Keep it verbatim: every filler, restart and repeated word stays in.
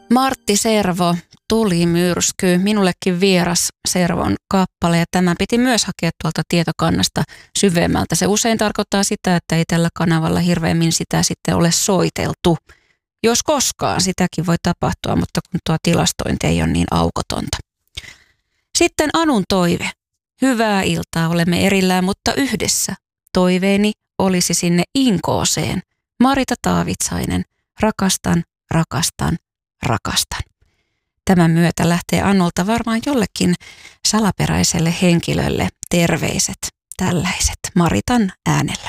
Martti Servo, Tulimyrsky, minullekin vieras Servon kappale, ja tämä piti myös hakea tuolta tietokannasta syvemmältä. Se usein tarkoittaa sitä, että ei tällä kanavalla hirveämmin sitä sitten ole soiteltu. Jos koskaan, sitäkin voi tapahtua, mutta kun tuo tilastointi ei ole niin aukotonta. Sitten Anun toive. Hyvää iltaa, olemme erillään, mutta yhdessä. Toiveeni olisi sinne Inkooseen. Marita Taavitsainen, rakastan, rakastan, rakastan. Tämän myötä lähtee Annulta varmaan jollekin salaperäiselle henkilölle terveiset, tällaiset Maritan äänellä.